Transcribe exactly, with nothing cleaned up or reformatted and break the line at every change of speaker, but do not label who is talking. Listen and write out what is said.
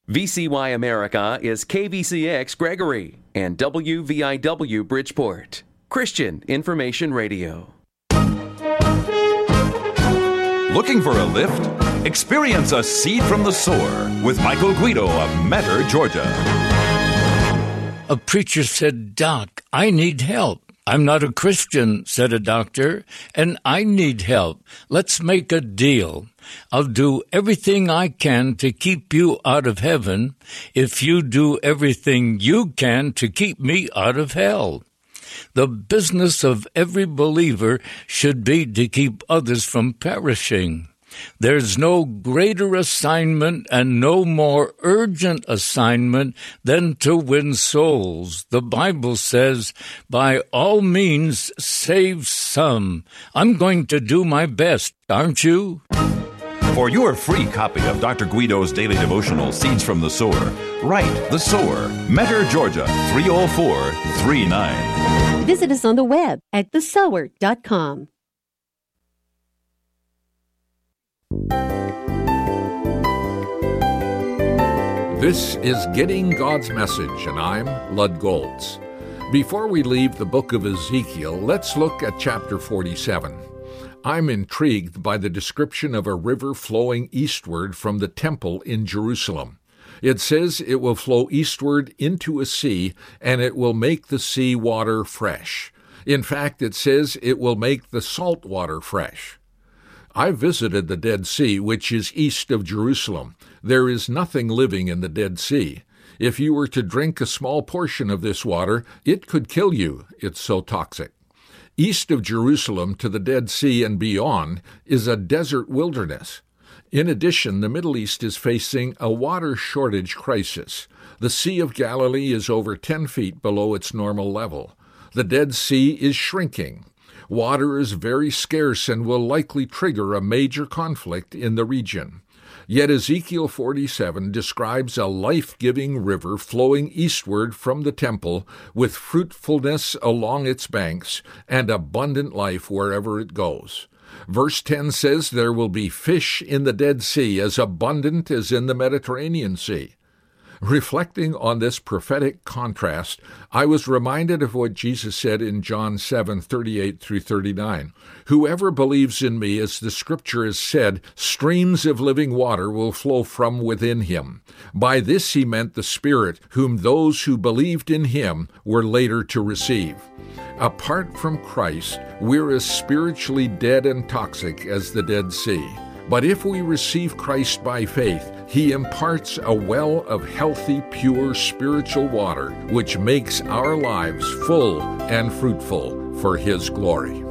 V C Y America is K V C X Gregory and W V I W Bridgeport. Christian Information Radio.
Looking for a lift? Experience a seed from the sower with Michael Guido of Metter, Georgia.
A preacher said, "Doc, I need help." "I'm not a Christian," said a doctor, "and I need help. Let's make a deal. I'll do everything I can to keep you out of heaven if you do everything you can to keep me out of hell." The business of every believer should be to keep others from perishing. There's no greater assignment and no more urgent assignment than to win souls. The Bible says, by all means, save some. I'm going to do my best, aren't you?
For your free copy of Doctor Guido's daily devotional, Seeds from the Sower, write The Sower, Metter, Georgia, three oh four three nine.
Visit us on the web at the sower dot com.
This is Getting God's Message, and I'm Lud Golds. Before we leave the book of Ezekiel, let's look at chapter forty-seven. I'm intrigued by the description of a river flowing eastward from the temple in Jerusalem. It says it will flow eastward into a sea, and it will make the sea water fresh. In fact, it says it will make the salt water fresh. I visited the Dead Sea, which is east of Jerusalem. There is nothing living in the Dead Sea. If you were to drink a small portion of this water, it could kill you. It's so toxic. East of Jerusalem to the Dead Sea and beyond is a desert wilderness. In addition, the Middle East is facing a water shortage crisis. The Sea of Galilee is over ten feet below its normal level. The Dead Sea is shrinking. Water is very scarce and will likely trigger a major conflict in the region. Yet Ezekiel forty-seven describes a life-giving river flowing eastward from the temple with fruitfulness along its banks and abundant life wherever it goes. Verse ten says there will be fish in the Dead Sea as abundant as in the Mediterranean Sea. Reflecting on this prophetic contrast, I was reminded of what Jesus said in John seven thirty-eight through thirty-nine. "Whoever believes in me, as the Scripture has said, streams of living water will flow from within him." By this he meant the Spirit, whom those who believed in him were later to receive. Apart from Christ, we're as spiritually dead and toxic as the Dead Sea. But if we receive Christ by faith, he imparts a well of healthy, pure spiritual water, which makes our lives full and fruitful for his glory.